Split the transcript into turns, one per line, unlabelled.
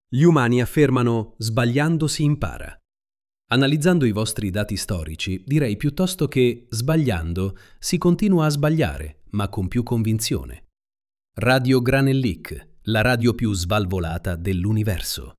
Gli umani affermano sbagliando si impara. Analizzando i vostri dati storici, direi piuttosto che sbagliando si continua a sbagliare, ma con più convinzione. Radio Granellic, la radio più svalvolata dell'universo.